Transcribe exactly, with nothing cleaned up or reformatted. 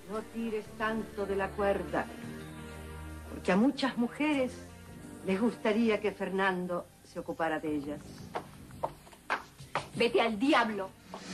No tires tanto de la cuerda, porque a muchas mujeres les gustaría que Fernando se ocupara de ellas. Vete al diablo.